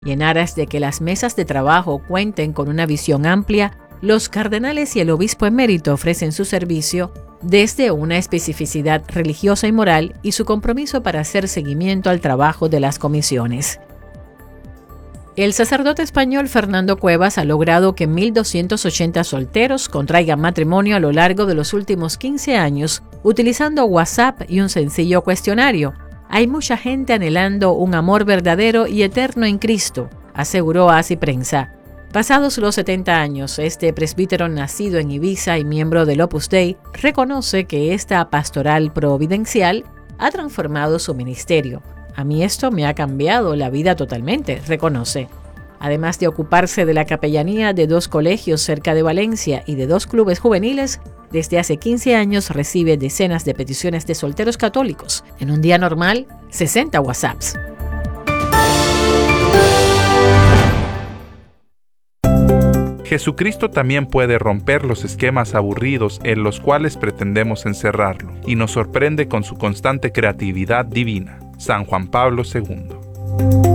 Y en aras de que las mesas de trabajo cuenten con una visión amplia, los cardenales y el obispo emérito ofrecen su servicio desde una especificidad religiosa y moral y su compromiso para hacer seguimiento al trabajo de las comisiones. El sacerdote español Fernando Cuevas ha logrado que 1.280 solteros contraigan matrimonio a lo largo de los últimos 15 años utilizando WhatsApp y un sencillo cuestionario. Hay mucha gente anhelando un amor verdadero y eterno en Cristo, aseguró a Así Prensa. Pasados los 70 años, este presbítero nacido en Ibiza y miembro del Opus Dei reconoce que esta pastoral providencial ha transformado su ministerio. A mí esto me ha cambiado la vida totalmente, reconoce. Además de ocuparse de la capellanía de 2 colegios cerca de Valencia y de 2 clubes juveniles, desde hace 15 años recibe decenas de peticiones de solteros católicos. En un día normal, 60 WhatsApps. Jesucristo también puede romper los esquemas aburridos en los cuales pretendemos encerrarlo, y nos sorprende con su constante creatividad divina. San Juan Pablo II.